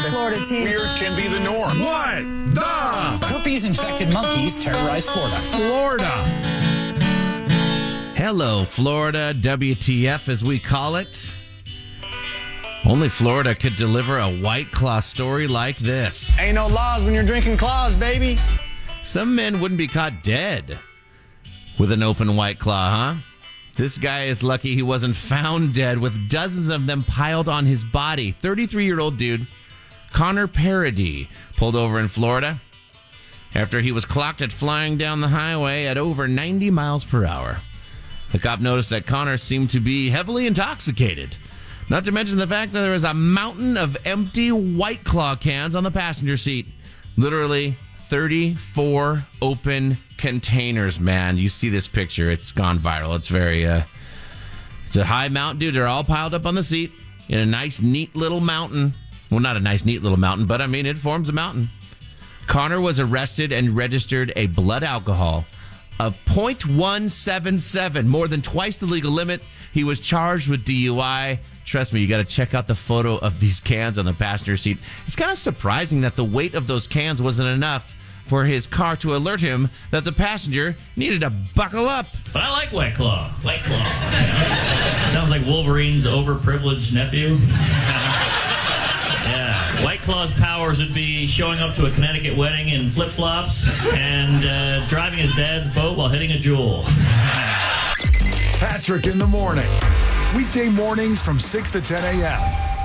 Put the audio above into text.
Florida team. Weird can be the norm. What the? Herpes-infected monkeys terrorize Florida. Florida. Hello, Florida. WTF, as we call it. Only Florida could deliver a White Claw story like this. Ain't no laws when you're drinking claws, baby. Some men wouldn't be caught dead with an open White Claw, huh? This guy is lucky he wasn't found dead with dozens of them piled on his body. 33-year-old dude, Connor Parody, pulled over in Florida after he was clocked at flying down the highway at over 90 miles per hour. The cop noticed that Connor seemed to be heavily intoxicated. Not to mention the fact that there was a mountain of empty White Claw cans on the passenger seat. Literally 34 open containers, man. You see this picture. It's gone viral. It's very, it's a high mountain, dude. They're all piled up on the seat in a nice, neat little mountain. Well, not a nice, neat little mountain, but I mean, it forms a mountain. Connor was arrested and registered a blood alcohol of 0.177, more than twice the legal limit. He was charged with DUI. Trust me, you got to check out the photo of these cans on the passenger seat. It's kind of surprising that the weight of those cans wasn't enough for his car to alert him that the passenger needed to buckle up. But I like White Claw. White Claw. Sounds like Wolverine's overprivileged nephew. Yeah. White Claw's powers would be showing up to a Connecticut wedding in flip-flops and driving his dad's boat while hitting a jewel. Patrick in the morning. Weekday mornings from 6 to 10 a.m.